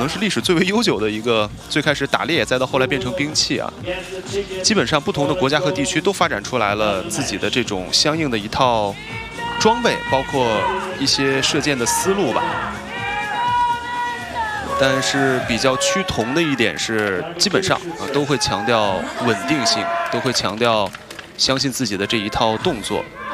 能是历史最为悠久的一个，最开始打猎，再到后来变成兵器啊。基本上不同的国家和地区都发展出来了自己的这种相应的一套装备，包括一些射箭的思路吧。但是比较趋同的一点是，基本上都会强调稳定性，都会强调相信自己的这一套动作。